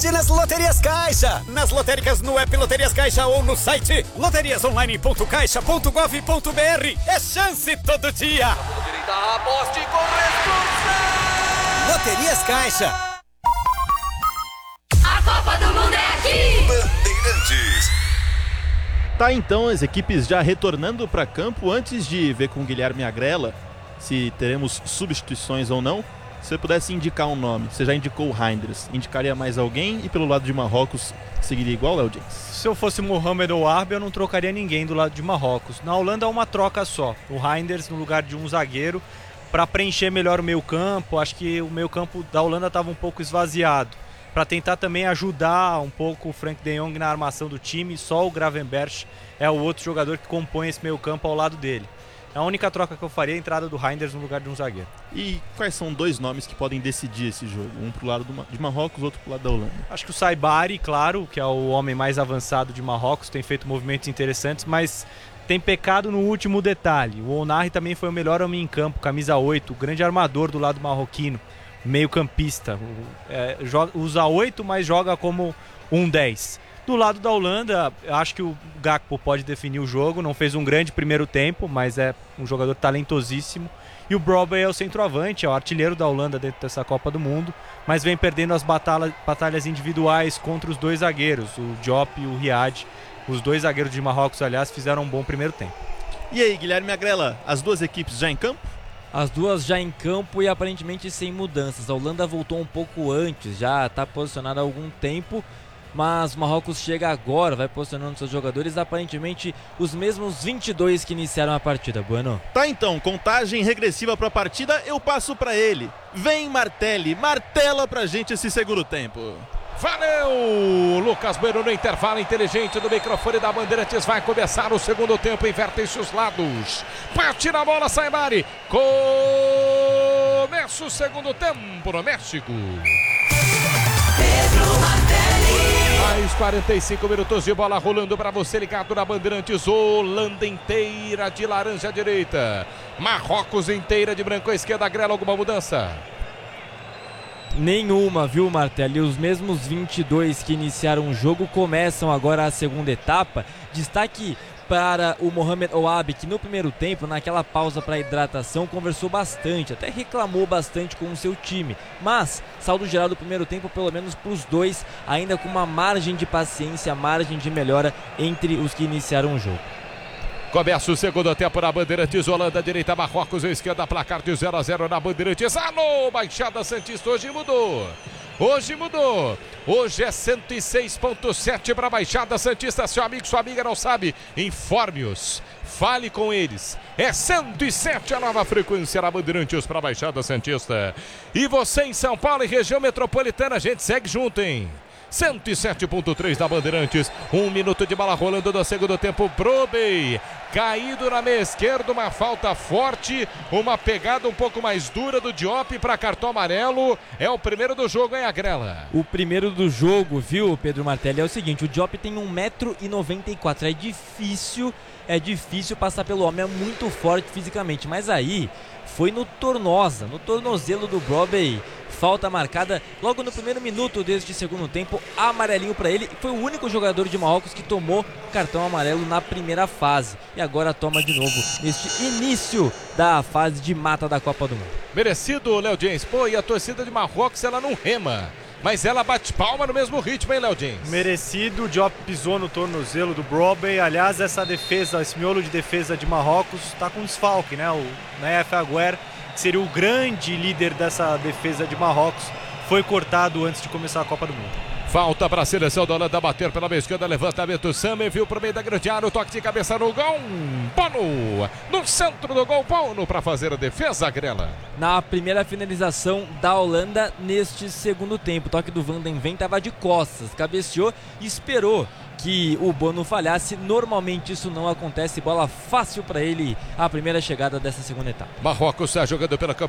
sorte nas Loterias Caixa. Nas lotéricas, no app Loterias Caixa ou no site loteriasonline.caixa.gov.br. É chance todo dia. Aposte com responsabilidade. Loterias Caixa. A Copa do Mundo é aqui. Bandeirantes. Tá, então, as equipes já retornando para campo. Antes de ver com o Guilherme Agrela se teremos substituições ou não, se você pudesse indicar um nome, você já indicou o Reinders, indicaria mais alguém? E pelo lado de Marrocos, seguiria igual, Léo James? Se eu fosse Mohamed ou Arbe, eu não trocaria ninguém do lado de Marrocos. Na Holanda é uma troca só, o Reinders no lugar de um zagueiro, para preencher melhor o meio campo. Acho que o meio campo da Holanda estava um pouco esvaziado, para tentar também ajudar um pouco o Frank de Jong na armação do time. Só o Gravenberch é o outro jogador que compõe esse meio campo ao lado dele. A única troca que eu faria é a entrada do Reinders no lugar de um zagueiro. E quais são dois nomes que podem decidir esse jogo? Um pro lado de Marrocos, outro pro lado da Holanda. Acho que o Saibari, claro, que é o homem mais avançado de Marrocos, tem feito movimentos interessantes, mas tem pecado no último detalhe. O Onari também foi o melhor homem em campo, camisa 8, o grande armador do lado marroquino, meio campista. Usa 8, mas joga como um 10. Do lado da Holanda, acho que o Gakpo pode definir o jogo. Não fez um grande primeiro tempo, mas é um jogador talentosíssimo. E o Brobbey é o centroavante, é o artilheiro da Holanda dentro dessa Copa do Mundo, mas vem perdendo as batalhas individuais contra os dois zagueiros, o Diop e o Riad. Os dois zagueiros de Marrocos, aliás, fizeram um bom primeiro tempo. E aí, Guilherme Agrela, as duas equipes já em campo? As duas já em campo e aparentemente sem mudanças. A Holanda voltou um pouco antes, já está posicionada há algum tempo, mas o Marrocos chega agora, vai posicionando seus jogadores, aparentemente os mesmos 22 que iniciaram a partida. Bueno. Tá, então, contagem regressiva para a partida, eu passo para ele. Vem, Martelli, martela pra gente esse segundo tempo. Valeu! Lucas Bueno no intervalo inteligente do microfone da Bandeirantes. Vai começar o segundo tempo, invertem-se os lados. Bate na bola, Saibari. Começa o segundo tempo no México. Mais 45 minutos de bola rolando para você ligado na Bandeirantes. Holanda inteira de laranja à direita, Marrocos inteira de branco à esquerda. Agrela, alguma mudança? Nenhuma, viu, Martelli? Os mesmos 22 que iniciaram o jogo começam agora a segunda etapa. Destaque para o Mohamed Ouabi, que no primeiro tempo, naquela pausa para hidratação, conversou bastante, até reclamou bastante com o seu time. Mas, saldo geral do primeiro tempo, pelo menos para os dois, ainda com uma margem de paciência, margem de melhora entre os que iniciaram o jogo. Começa o segundo tempo na Bandeirantes. Holanda, direita, Marrocos, esquerda, placar de 0-0 na Bandeirantes. Alô, Baixada Santista, hoje mudou. Hoje mudou. Hoje é 106.7 para a Baixada Santista. Seu amigo, sua amiga não sabe, informe-os. Fale com eles. É 107 a nova frequência na Bandeirantes para a Baixada Santista. E você em São Paulo e região metropolitana, a gente segue junto, hein? 107.3 da Bandeirantes. 1 minuto de bola rolando do segundo tempo. Brobbey caído na meia esquerda, uma falta forte, uma pegada um pouco mais dura do Diop para cartão amarelo. É o primeiro do jogo, hein, Agrela? O primeiro do jogo, viu, Pedro Martelli, é o seguinte: o Diop tem 1,94 m. É difícil passar pelo homem, é muito forte fisicamente, mas aí foi no tornozelo do Brobbey. Falta marcada logo no primeiro minuto deste segundo tempo, amarelinho para ele. Foi o único jogador de Marrocos que tomou cartão amarelo na primeira fase. E agora toma de novo neste início da fase de mata da Copa do Mundo. Merecido, Léo James. Pô, e a torcida de Marrocos, ela não rema, mas ela bate palma no mesmo ritmo, hein, Léo James? Merecido, o Diop pisou no tornozelo do Brobbey. Aliás, essa defesa, esse miolo de defesa de Marrocos está com desfalque, né? O Nayef Aguer, que seria o grande líder dessa defesa de Marrocos, foi cortado antes de começar a Copa do Mundo. Falta para a seleção da Holanda bater pela meia esquerda, levantamento, Samer viu para o meio da grande área, o toque de cabeça no gol, Bono, no centro do gol, Bono para fazer a defesa, Agrela. Na primeira finalização da Holanda neste segundo tempo, o toque do Van den Ven estava de costas, cabeceou e esperou que o Bono falhasse. Normalmente isso não acontece, bola fácil para ele, a primeira chegada dessa segunda etapa. Marrocos está jogando pela